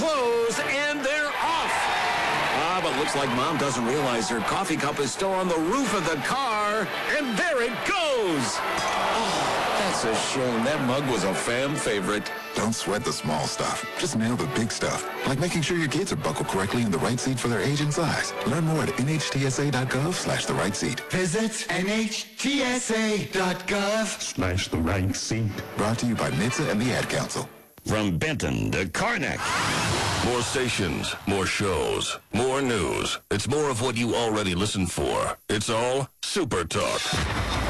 close, and they're off. Ah, but looks like Mom doesn't realize her coffee cup is still on the roof of the car, and there it goes. Oh, that's a shame. That mug was a fam favorite. Don't sweat the small stuff. Just nail the big stuff, like making sure your kids are buckled correctly in the right seat for their age and size. Learn more at nhtsa.gov/the right seat. Visit nhtsa.gov/the right seat. Brought to you by NHTSA and the Ad Council. From Benton to Karnak. More stations, more shows, more news. It's more of what you already listen for. It's all Super Talk.